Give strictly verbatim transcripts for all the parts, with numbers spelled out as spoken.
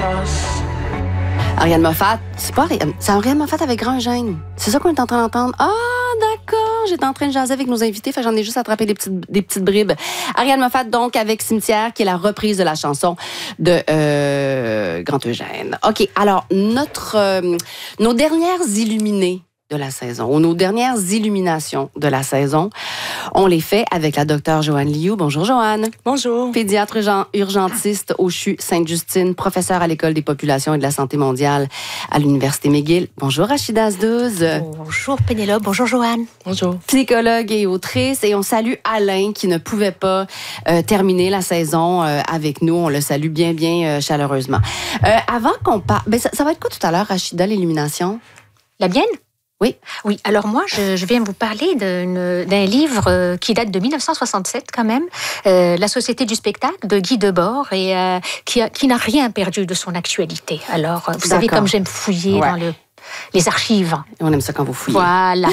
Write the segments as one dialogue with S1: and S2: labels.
S1: Ariane Moffat, c'est pas Ariane, c'est Ariane Moffat avec Grand Gêne. C'est ça qu'on est en train d'entendre. Ah, d'accord. J'étais en train de jaser avec nos invités, fait j'en ai juste attrapé des petites, des petites bribes. Ariane Moffat, donc, avec Cimetière, qui est la reprise de la chanson de euh, Grand Eugène. OK, alors, notre, euh, nos dernières illuminées de la saison, ou nos dernières illuminations de la saison, on les fait avec la docteure Joanne Liu. Bonjour, Joanne.
S2: Bonjour.
S1: Pédiatre urgentiste au C H U Sainte-Justine, professeure à l'École des populations et de la santé mondiale à l'Université McGill. Bonjour, Rachida Asdouz.
S3: Bonjour, Pénélope. Bonjour, Joanne.
S2: Bonjour.
S1: Psychologue et autrice. Et on salue Alain, qui ne pouvait pas euh, terminer la saison euh, avec nous. On le salue bien, bien euh, chaleureusement. Euh, avant qu'on parle... Ben, ça, ça va être quoi tout à l'heure, Rachida, l'illumination?
S3: La mienne?
S1: Oui.
S3: Oui, alors moi, je, je viens vous parler d'un, d'un livre euh, qui date de dix-neuf cent soixante-sept quand même, euh, La Société du spectacle de Guy Debord, et euh, qui, a, qui n'a rien perdu de son actualité. Alors, vous D'accord. savez, comme j'aime fouiller ouais. dans le, les archives.
S1: On aime ça quand vous fouillez.
S3: Voilà.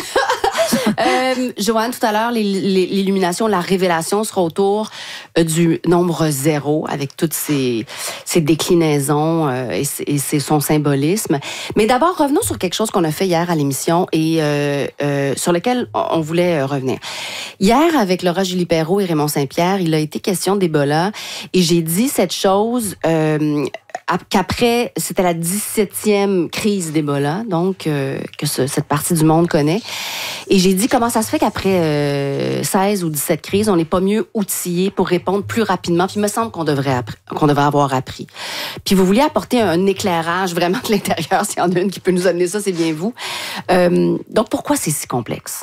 S1: euh, Joanne, tout à l'heure, l'illumination, la révélation sera autour euh, du nombre zéro, avec toutes ses, ses déclinaisons euh, et, et ses, son symbolisme. Mais d'abord, revenons sur quelque chose qu'on a fait hier à l'émission et euh, euh, sur lequel on voulait revenir. Hier, avec Laura Julie Perrault et Raymond Saint-Pierre, il a été question d'Ebola et j'ai dit cette chose... Euh, qu'après, c'était la dix-septième crise d'Ebola, donc euh, que ce, cette partie du monde connaît. Et j'ai dit comment ça se fait qu'après euh, seize ou dix-sept crises, on n'est pas mieux outillé pour répondre plus rapidement. Puis il me semble qu'on devrait, appri- qu'on devrait avoir appris. Puis vous vouliez apporter un éclairage vraiment de l'intérieur. S'il y en a une qui peut nous amener ça, c'est bien vous. Euh, donc pourquoi c'est si complexe?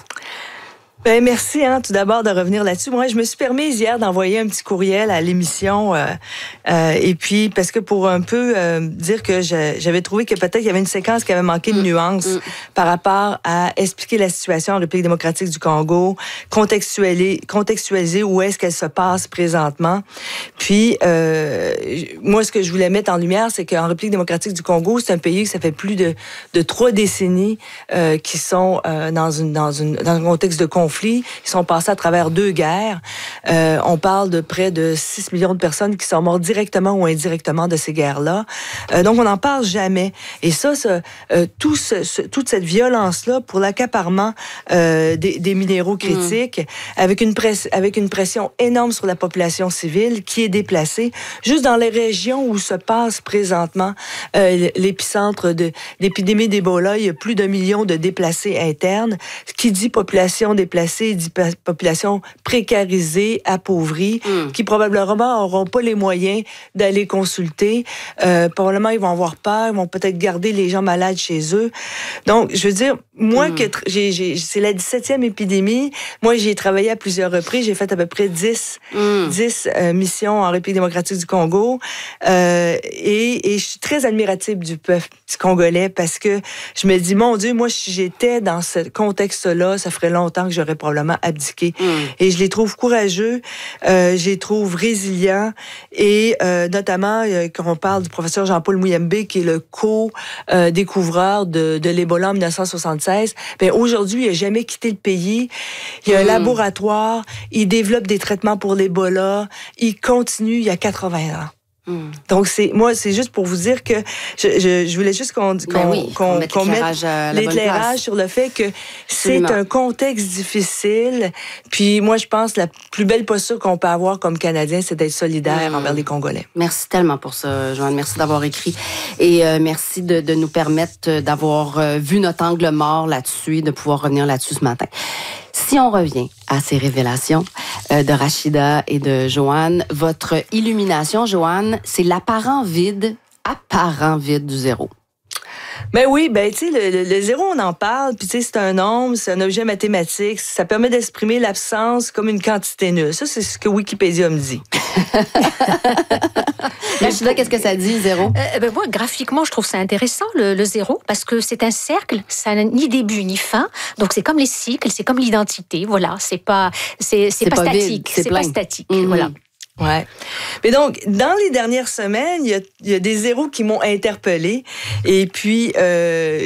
S2: Ben, merci, hein, tout d'abord, de revenir là-dessus. Moi, je me suis permise hier d'envoyer un petit courriel à l'émission. Euh, euh, et puis, parce que pour un peu euh, dire que je, j'avais trouvé que peut-être il y avait une séquence qui avait manqué de nuances mmh. par rapport à expliquer la situation en République démocratique du Congo, contextualiser, contextualiser où est-ce qu'elle se passe présentement. Puis, euh, moi, ce que je voulais mettre en lumière, c'est qu'en République démocratique du Congo, c'est un pays que ça fait plus de, de trois décennies euh, qui sont euh, dans, une, dans, une, dans un contexte de conflit. Ils sont passés à travers deux guerres. Euh, on parle de près de six millions de personnes qui sont mortes directement ou indirectement de ces guerres-là. Euh, donc, on n'en parle jamais. Et ça, ça euh, tout ce, ce, toute cette violence-là pour l'accaparement euh, des, des minéraux critiques, mmh. avec, une press, avec une pression énorme sur la population civile qui est déplacée, juste dans les régions où se passe présentement euh, l'épicentre de l'épidémie d'Ebola, il y a plus d'un million de déplacés internes. Ce qui dit population déplacée, dit population précarisée, appauvrie, mm. qui probablement n'auront pas les moyens d'aller consulter. Euh, probablement, ils vont avoir peur, ils vont peut-être garder les gens malades chez eux. Donc, je veux dire, moi, mm. que j'ai, j'ai, c'est la dix-septième épidémie. Moi, j'y ai travaillé à plusieurs reprises. J'ai fait à peu près dix, mm. dix euh, missions en République démocratique du Congo. Euh, et, et je suis très admirative du peuple congolais parce que je me dis, mon Dieu, moi, si j'étais dans ce contexte-là, ça ferait longtemps que j'aurais probablement abdiqué. Mm. Et je les trouve courageux, euh, je les trouve résilients et euh, notamment, euh, quand on parle du professeur Jean-Paul Muyembe, qui est le co-découvreur de, de l'Ebola en dix-neuf cent soixante-seize, bien, aujourd'hui, il n'a jamais quitté le pays. Il y a mm. un laboratoire, il développe des traitements pour l'Ebola, il continue il y a quatre-vingts ans. Mm. Donc, c'est, moi, c'est juste pour vous dire que je, je, je voulais juste qu'on, qu'on,
S1: ben oui,
S2: qu'on,
S1: mette
S2: qu'on
S1: l'éclairage
S2: mette l'éclairage sur le fait que Absolument. C'est un contexte difficile. Puis moi, je pense que la plus belle posture qu'on peut avoir comme Canadien, c'est d'être solidaire mm. envers les Congolais.
S1: Merci tellement pour ça, Joanne. Merci d'avoir écrit. Et euh, merci de, de nous permettre d'avoir euh, vu notre angle mort là-dessus et de pouvoir revenir là-dessus ce matin. Si on revient à ces révélations euh, de Rachida et de Joanne, votre illumination, Joanne, c'est l'apparent vide, apparent vide du zéro.
S2: Ben oui, ben tu sais, le, le, le zéro, on en parle, puis tu sais, c'est un nombre, c'est un objet mathématique, ça permet d'exprimer l'absence comme une quantité nulle. Ça, c'est ce que Wikipédia me dit.
S1: Rachida, qu'est-ce que ça dit, zéro?
S3: Euh, ben moi, graphiquement, je trouve ça intéressant, le, le zéro, parce que c'est un cercle, ça n'a ni début ni fin, donc c'est comme les cycles, c'est comme l'identité, voilà, c'est pas, c'est, c'est, c'est pas, pas statique, vide, c'est, c'est pas statique, mm-hmm. voilà.
S2: Ouais. Mais donc, dans les dernières semaines, il y a, il y a des zéros qui m'ont interpellée. Et puis, euh,